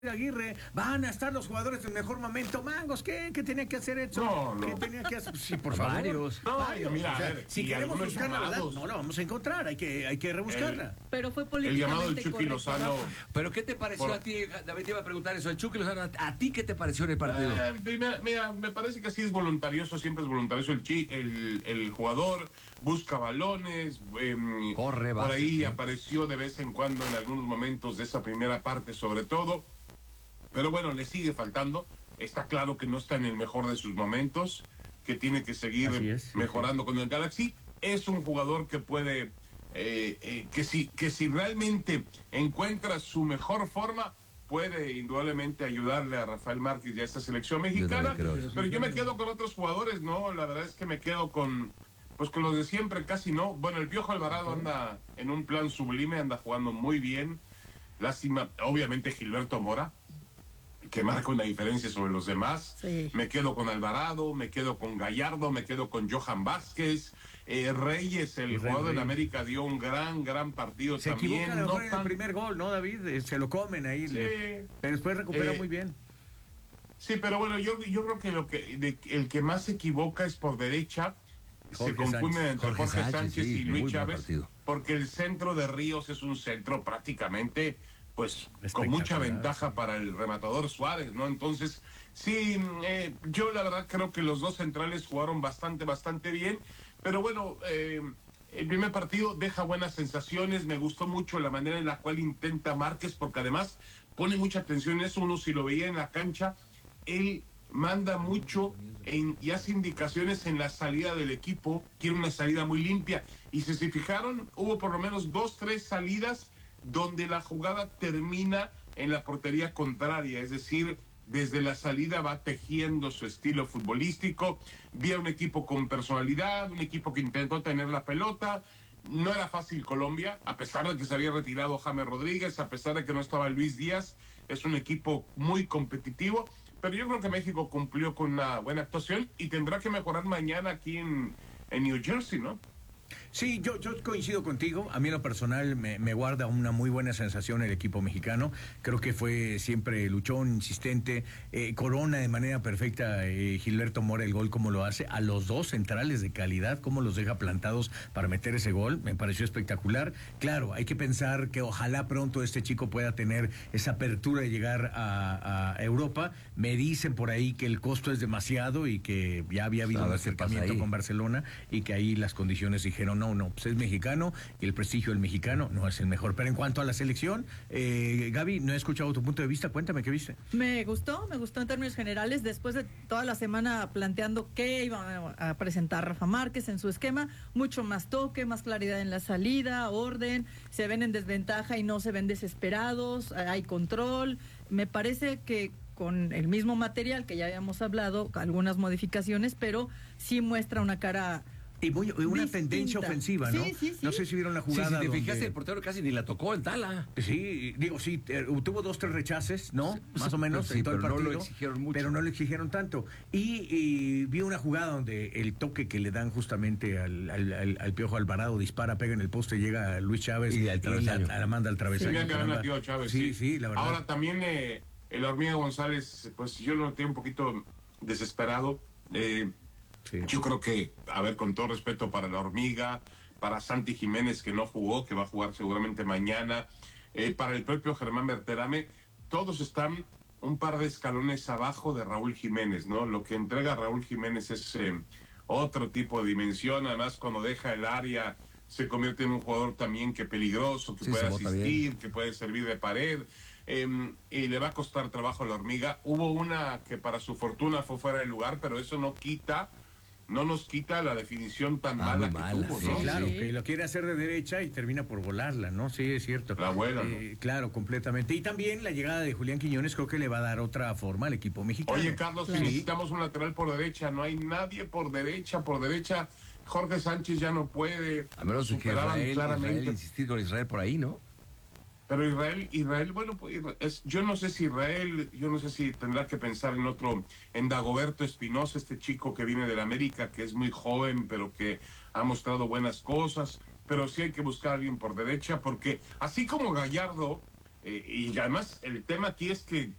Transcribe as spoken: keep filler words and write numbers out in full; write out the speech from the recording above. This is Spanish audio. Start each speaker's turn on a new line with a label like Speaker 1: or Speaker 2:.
Speaker 1: Aguirre, van a estar los jugadores en mejor momento. Mangos, ¿qué? ¿Qué tenía que hacer eso?
Speaker 2: No, no.
Speaker 1: ¿Qué tenía que hacer? Sí, por favor.
Speaker 3: Varios.
Speaker 2: No,
Speaker 1: Varios.
Speaker 2: mira,
Speaker 1: O sea,
Speaker 2: a ver,
Speaker 1: si
Speaker 2: y
Speaker 1: queremos
Speaker 2: algunos
Speaker 1: buscar la verdad,
Speaker 2: llamados.
Speaker 1: no la vamos a encontrar, hay que, hay que rebuscarla.
Speaker 4: Pero fue
Speaker 2: El llamado del
Speaker 4: políticamente
Speaker 2: Chucky
Speaker 4: correcto,
Speaker 2: Lozano.
Speaker 4: Rafa.
Speaker 3: ¿Pero qué te pareció
Speaker 2: Por-
Speaker 3: a ti? David te iba a preguntar eso. El Chucky Lozano, ¿a ti qué te pareció en el partido?
Speaker 2: Eh, mira, mira, me parece que así es voluntarioso, siempre es voluntarioso el, chi, el, el jugador, busca balones, eh,
Speaker 3: Corre,
Speaker 2: por
Speaker 3: base,
Speaker 2: ahí
Speaker 3: sí.
Speaker 2: apareció de vez en cuando en algunos momentos de esa primera parte sobre todo, pero bueno, le sigue faltando, está claro que no está en el mejor de sus momentos, que tiene que seguir
Speaker 1: Así es.
Speaker 2: mejorando con el Galaxy, es un jugador que puede, eh, eh, que, si, que si realmente encuentra su mejor forma, puede indudablemente ayudarle a Rafael Márquez y a esta selección mexicana,
Speaker 3: también creo eso.
Speaker 2: pero yo me quedo con otros jugadores, ¿no? La verdad es que me quedo con, pues con los de siempre, casi no. Bueno, el Piojo Alvarado anda en un plan sublime, anda jugando muy bien. Lástima, obviamente Gilberto Mora, que marca una diferencia sobre los demás.
Speaker 4: Sí.
Speaker 2: Me quedo con Alvarado, me quedo con Gallardo, me quedo con Johan Vázquez. Eh, Reyes, el
Speaker 1: Y Rey
Speaker 2: jugador de
Speaker 1: Reyes.
Speaker 2: América, dio un gran, gran partido
Speaker 1: Se
Speaker 2: también.
Speaker 1: equivoca a lo
Speaker 2: no
Speaker 1: mejor en el
Speaker 2: tan-
Speaker 1: primer gol, ¿no, David? Eh, Se lo comen ahí.
Speaker 2: Sí.
Speaker 1: le- Pero después recupera
Speaker 2: Eh,
Speaker 1: muy bien.
Speaker 2: Sí, pero bueno, yo, yo creo que, lo que de- el que más se equivoca es por derecha.
Speaker 1: Jorge
Speaker 2: se confunde
Speaker 1: Sánchez.
Speaker 2: entre
Speaker 3: Jorge
Speaker 2: Jorge,
Speaker 3: Sánchez,
Speaker 2: Sánchez,
Speaker 3: sí,
Speaker 2: y
Speaker 3: muy
Speaker 2: Luis
Speaker 3: buen
Speaker 2: Chávez,
Speaker 3: partido.
Speaker 2: porque el centro de Ríos es un centro prácticamente, pues, con mucha
Speaker 1: Espectacular,
Speaker 2: ventaja
Speaker 1: sí.
Speaker 2: para el rematador Suárez, ¿no? Entonces, sí, eh, yo la verdad creo que los dos centrales jugaron bastante, bastante bien, pero bueno, eh, el primer partido deja buenas sensaciones, me gustó mucho la manera en la cual intenta Márquez, porque además pone mucha atención en eso, uno si lo veía en la cancha, él manda mucho en, y hace indicaciones en la salida del equipo, quiere una salida muy limpia, y si se fijaron, hubo por lo menos dos, tres salidas donde la jugada termina en la portería contraria, es decir, desde la salida va tejiendo su estilo futbolístico, vi a un equipo con personalidad, un equipo que intentó tener la pelota. No era fácil Colombia, a pesar de que se había retirado James Rodríguez, a pesar de que no estaba Luis Díaz, es un equipo muy competitivo, pero yo creo que México cumplió con una buena actuación y tendrá que mejorar mañana aquí en, en New Jersey, ¿no?
Speaker 1: Sí, yo, yo coincido contigo. A mí en lo personal me, me guarda una muy buena sensación el equipo mexicano. Creo que fue siempre luchón, insistente. Eh, corona de manera perfecta eh, Gilberto Mora el gol como lo hace. A los dos centrales de calidad, cómo los deja plantados para meter ese gol. Me pareció espectacular. Claro, hay que pensar que ojalá pronto este chico pueda tener esa apertura de llegar a, a Europa. Me dicen por ahí que el costo es demasiado y que ya había habido
Speaker 3: A
Speaker 1: un
Speaker 3: ver qué pasa
Speaker 1: acercamiento
Speaker 3: ahí.
Speaker 1: con Barcelona y que ahí las condiciones dijeron no, no, pues es mexicano y el prestigio del mexicano no es el mejor. Pero en cuanto a la selección, eh, Gaby, no he escuchado tu punto de vista, cuéntame qué viste.
Speaker 4: Me gustó, me gustó en términos generales, después de toda la semana planteando qué iba a presentar Rafa Márquez en su esquema, mucho más toque, más claridad en la salida, orden, se ven en desventaja y no se ven desesperados, hay control, me parece que con el mismo material que ya habíamos hablado, algunas modificaciones, pero sí muestra una cara
Speaker 1: Y muy, una
Speaker 4: distinta.
Speaker 1: tendencia ofensiva, ¿no?
Speaker 4: Sí, sí, sí.
Speaker 1: No sé si vieron la
Speaker 3: Sí,
Speaker 1: jugada.
Speaker 3: si te
Speaker 1: donde-
Speaker 3: fijaste, el portero casi ni la tocó el Tala.
Speaker 1: Sí, digo, sí, eh, tuvo dos, tres rechaces, ¿no?
Speaker 3: Sí,
Speaker 1: Más o menos
Speaker 3: sí,
Speaker 1: en todo el
Speaker 3: pero no
Speaker 1: partido.
Speaker 3: lo exigieron mucho.
Speaker 1: Pero no lo exigieron tanto. Y, y vi una jugada donde el toque que le dan justamente al, al, al- al Piojo Alvarado dispara, pega en el poste, llega Luis Chávez
Speaker 3: Y al travesaño.
Speaker 1: la, la manda al travesaño.
Speaker 2: Tenía que haber
Speaker 1: caramba.
Speaker 2: metido a Chávez.
Speaker 1: Sí, sí, la verdad.
Speaker 2: Ahora también eh, el Hormiga González, pues yo lo noté un poquito desesperado. Eh,
Speaker 1: Sí.
Speaker 2: Yo creo que, a ver, con todo respeto para la Hormiga, para Santi Jiménez, que no jugó, que va a jugar seguramente mañana, eh, para el propio Germán Berterame, todos están un par de escalones abajo de Raúl Jiménez, ¿no? Lo que entrega Raúl Jiménez es eh, otro tipo de dimensión, además cuando deja el área se convierte en un jugador también que peligroso, que
Speaker 3: Sí,
Speaker 2: puede
Speaker 3: se bota
Speaker 2: asistir,
Speaker 3: bien.
Speaker 2: que puede servir de pared, eh, y le va a costar trabajo a la Hormiga. Hubo una que para su fortuna fue fuera de lugar, pero eso no quita, no nos quita la definición tan
Speaker 3: Ah,
Speaker 2: mala
Speaker 3: muy
Speaker 2: que
Speaker 3: mala,
Speaker 2: tuvo,
Speaker 3: sí,
Speaker 2: ¿no?
Speaker 1: Sí, claro,
Speaker 4: Sí.
Speaker 1: que lo quiere hacer de derecha y termina por volarla, ¿no? Sí, es cierto.
Speaker 2: La abuela,
Speaker 1: Eh, Claro, completamente. Y también la llegada de Julián Quiñones creo que le va a dar otra forma al equipo mexicano.
Speaker 2: Oye, Carlos, si
Speaker 4: Claro.
Speaker 2: necesitamos un lateral por derecha, no hay nadie por derecha, por derecha. Jorge Sánchez ya no puede.
Speaker 3: A menos que
Speaker 2: Superaban
Speaker 3: Israel,
Speaker 2: claramente.
Speaker 3: Israel, insistir con Israel por ahí, ¿no?
Speaker 2: Pero Israel, Israel, bueno, pues, es, yo no sé si Israel, yo no sé si tendrá que pensar en otro, en Dagoberto Espinosa, este chico que viene del América, que es muy joven, pero que ha mostrado buenas cosas, pero sí hay que buscar a alguien por derecha, porque así como Gallardo Eh, y además el tema aquí es que